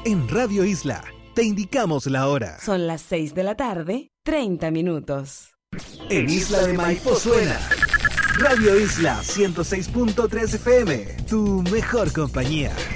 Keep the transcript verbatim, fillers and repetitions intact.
En Radio Isla, te indicamos la hora. Son las seis de la tarde, treinta minutos. En Isla de Maipo suena Radio Isla ciento seis punto tres F M, tu mejor compañía.